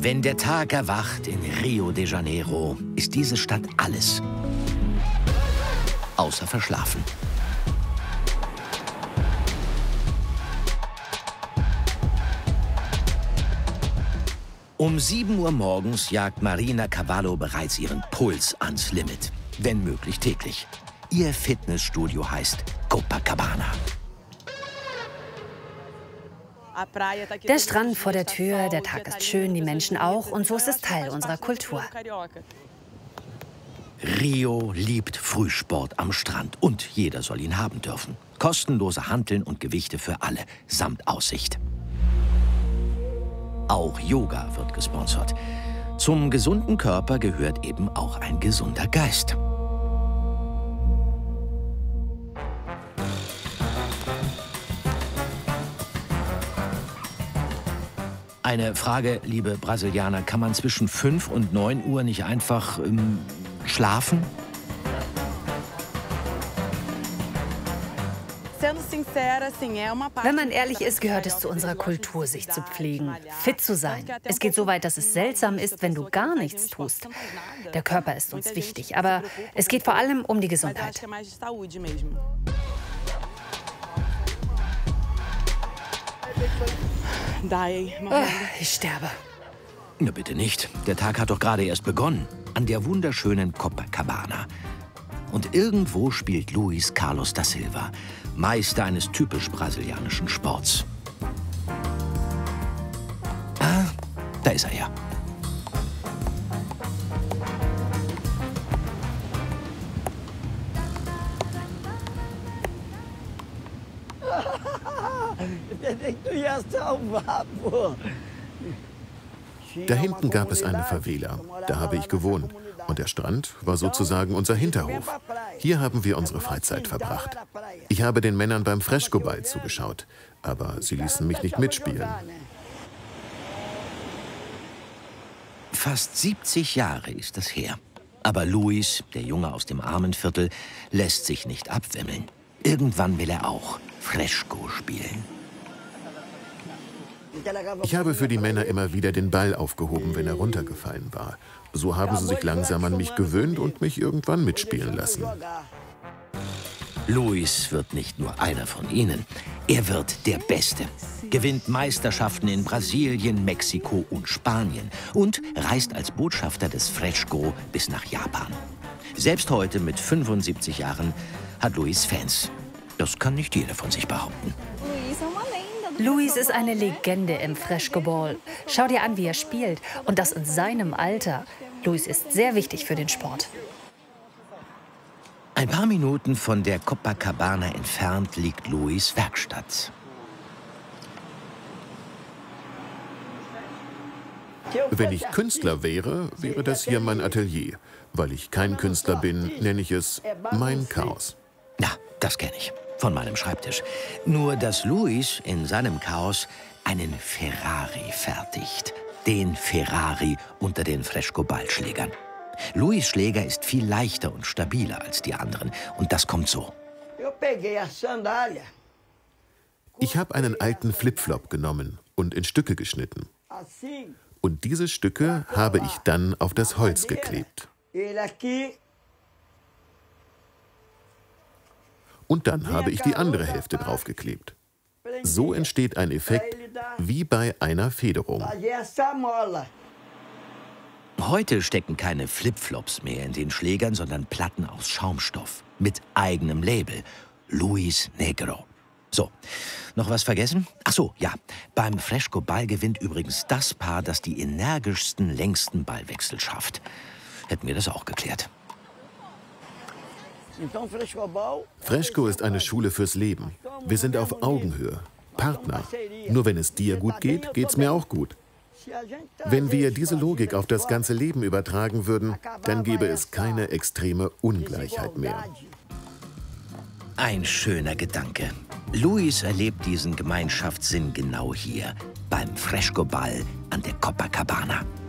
Wenn der Tag erwacht in Rio de Janeiro, ist diese Stadt alles außer verschlafen. Um 7 Uhr morgens jagt Marina Cavallo bereits ihren Puls ans Limit, wenn möglich täglich. Ihr Fitnessstudio heißt Copacabana. Der Strand vor der Tür, der Tag ist schön, die Menschen auch, und so ist es Teil unserer Kultur. Rio liebt Frühsport am Strand und jeder soll ihn haben dürfen. Kostenlose Hanteln und Gewichte für alle, samt Aussicht. Auch Yoga wird gesponsert. Zum gesunden Körper gehört eben auch ein gesunder Geist. Eine Frage, liebe Brasilianer, kann man zwischen 5 und 9 Uhr nicht einfach schlafen? Wenn man ehrlich ist, gehört es zu unserer Kultur, sich zu pflegen, fit zu sein. Es geht so weit, dass es seltsam ist, wenn du gar nichts tust. Der Körper ist uns wichtig, aber es geht vor allem um die Gesundheit. Oh, ich sterbe. Na bitte nicht. Der Tag hat doch gerade erst begonnen. An der wunderschönen Copacabana. Und irgendwo spielt Luis Carlos da Silva, Meister eines typisch brasilianischen Sports. Ah, da ist er ja. Da hinten gab es eine Favela. Da habe ich gewohnt. Und der Strand war sozusagen unser Hinterhof. Hier haben wir unsere Freizeit verbracht. Ich habe den Männern beim Frescoball zugeschaut. Aber sie ließen mich nicht mitspielen. Fast 70 Jahre ist das her. Aber Luis, der Junge aus dem Armenviertel, lässt sich nicht abwimmeln. Irgendwann will er auch Fresco spielen. Ich habe für die Männer immer wieder den Ball aufgehoben, wenn er runtergefallen war. So haben sie sich langsam an mich gewöhnt und mich irgendwann mitspielen lassen. Luis wird nicht nur einer von ihnen. Er wird der Beste. Gewinnt Meisterschaften in Brasilien, Mexiko und Spanien und reist als Botschafter des Fresco bis nach Japan. Selbst heute mit 75 Jahren hat Luis Fans. Das kann nicht jeder von sich behaupten. Luis ist eine Legende im Frescoball. Schau dir an, wie er spielt. Und das in seinem Alter. Luis ist sehr wichtig für den Sport. Ein paar Minuten von der Copacabana entfernt liegt Luis' Werkstatt. Wenn ich Künstler wäre, wäre das hier mein Atelier. Weil ich kein Künstler bin, nenne ich es mein Chaos. Na, das kenne ich. Von meinem Schreibtisch. Nur, dass Luis in seinem Chaos einen Ferrari fertigt. Den Ferrari unter den Frescoball-Schlägern. Luis' Schläger ist viel leichter und stabiler als die anderen. Und das kommt so. Ich habe einen alten Flipflop genommen und in Stücke geschnitten. Und diese Stücke habe ich dann auf das Holz geklebt. Und dann habe ich die andere Hälfte draufgeklebt. So entsteht ein Effekt wie bei einer Federung. Heute stecken keine Flipflops mehr in den Schlägern, sondern Platten aus Schaumstoff mit eigenem Label. Luis Negro. So, noch was vergessen? Ach so, ja. Beim Frescoball gewinnt übrigens das Paar, das die energischsten, längsten Ballwechsel schafft. Hätten wir das auch geklärt. Fresco ist eine Schule fürs Leben. Wir sind auf Augenhöhe, Partner. Nur wenn es dir gut geht, geht's mir auch gut. Wenn wir diese Logik auf das ganze Leben übertragen würden, dann gäbe es keine extreme Ungleichheit mehr. Ein schöner Gedanke. Luis erlebt diesen Gemeinschaftssinn genau hier, beim Frescoball an der Copacabana.